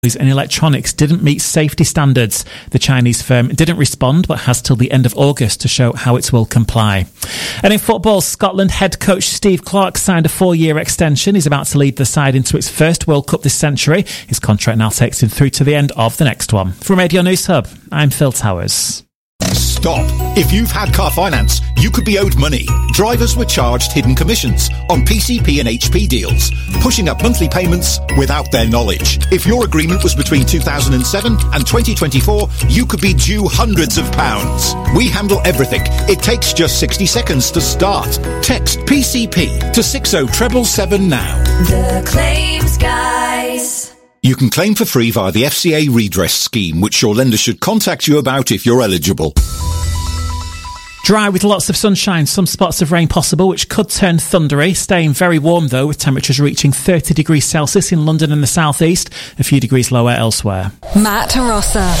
and electronics didn't meet safety standards. The Chinese firm didn't respond, but has till the end of August to show how it will comply. And in football, Scotland head coach Steve Clarke signed a 4-year extension. He's about to lead the side into its first World Cup this century. His contract now takes him through to the end of the next one. From Radio News Hub, I'm Phil Towers. Stop. If you've had car finance, you could be owed money. Drivers were charged hidden commissions on PCP and HP deals, pushing up monthly payments without their knowledge. If your agreement was between 2007 and 2024, you could be due hundreds of pounds. We handle everything. It takes just 60 seconds to start. Text PCP to 60777 now. The Claims Guys. You can claim for free via the FCA redress scheme, which your lender should contact you about if you're eligible. Dry with lots of sunshine, some spots of rain possible, which could turn thundery. Staying very warm, though, with temperatures reaching 30 degrees Celsius in London and the southeast, a few degrees lower elsewhere. Matt Rossa.